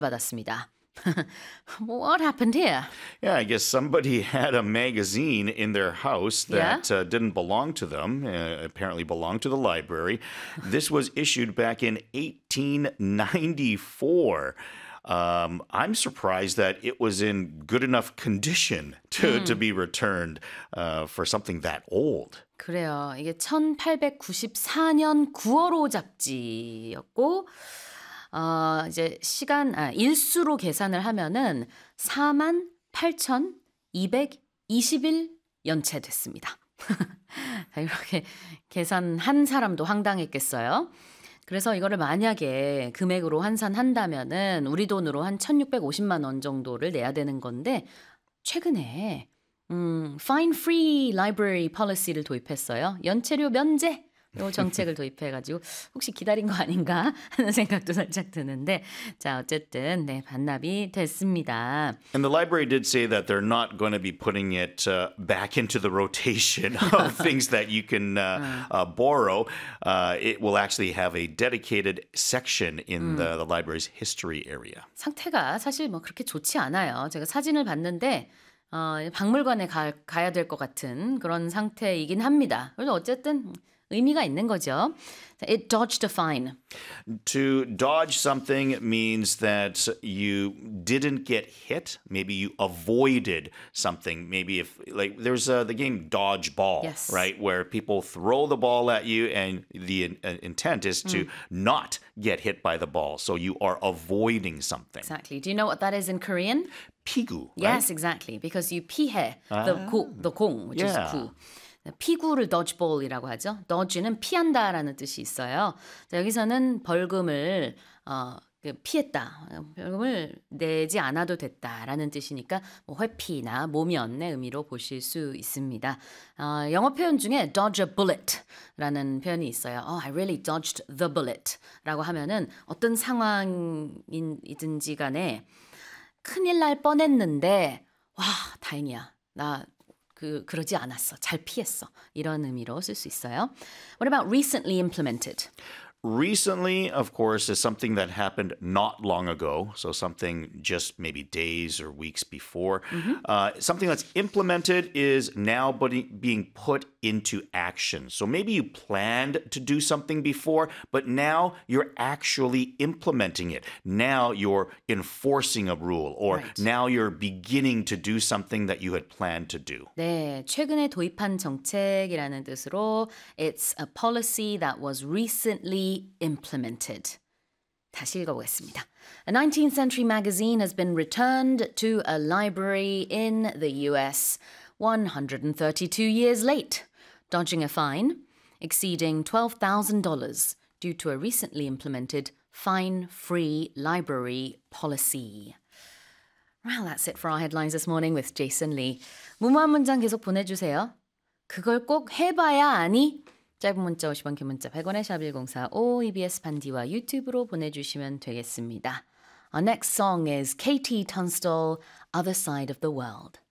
받았습니다. What happened here? Yeah, I guess somebody had a magazine in their house that didn't belong to them, apparently belonged to the library. This was issued back in 1894. I'm surprised that it was in good enough condition to be returned for something that old. 그래요. 이게 1894년 9월호 잡지였고 이제 일수로 계산을 하면은 48,220일 연체됐습니다. 이렇게 계산한 사람도 황당했겠어요. 그래서 이거를 만약에 금액으로 환산한다면은 우리 돈으로 한 1,650만 원 정도를 내야 되는 건데 최근에 fine free library policy를 도입했어요. 연체료 면제 요 정책을 도입해가지고 혹시 기다린 거 아닌가 하는 생각도 살짝 드는데 자 어쨌든 네 반납이 됐습니다. And the library did say that they're not going to be putting it back into the rotation of things that you can borrow. It will actually have a dedicated section in the library's history area. 상태가 사실 뭐 그렇게 좋지 않아요. 제가 사진을 봤는데 박물관에 가야 될 것 같은 그런 상태이긴 합니다. 그래서 어쨌든 의미가 있는 거죠. It dodged a fine. To dodge something means that you didn't get hit. Maybe you avoided something. Maybe if like there's the game dodgeball, Yes. right, where people throw the ball at you, and the intent is to not get hit by the ball. So you are avoiding something. Exactly. Do you know what that is in Korean? 피구. Yes, exactly. Because you 피해 the 공, which is 구. 피구를 dodgeball이라고 하죠. dodge는 피한다라는 뜻이 있어요. 자, 여기서는 벌금을 피했다. 벌금을 내지 않아도 됐다라는 뜻이니까 뭐 회피나 모면의 의미로 보실 수 있습니다. 영어 표현 중에 dodge a bullet라는 표현이 있어요. I really dodged the bullet라고 하면은 어떤 상황이든지 간에 큰일 날 뻔했는데 와 다행이야. 나 그러지 않았어. 잘 피했어. 이런 의미로 쓸 수 있어요. What about recently implemented? Recently, of course, is something that happened not long ago. So something just maybe days or weeks before. Something that's implemented is now being put into action. So maybe you planned to do something before, but now you're actually implementing it. Now you're enforcing a rule, or Right. now you're beginning to do something that you had planned to do. 네, 최근에 도입한 정책이라는 뜻으로 It's a policy that was recently implemented. 다시 읽어보겠습니다. A 19th century magazine has been returned to a library in the US 132 years late, dodging a fine exceeding $12,000 due to a recently implemented fine-free library policy. Well, that's it for our headlines this morning with Jason Lee. 무모한 문장 계속 보내주세요. 그걸 꼭 해봐야 아니? 짧은 문자 50원, 긴 문자 100원의 샵1045 EBS 반디와 유튜브로 보내주시면 되겠습니다. Our next song is KT Tunstall, Other Side of the World.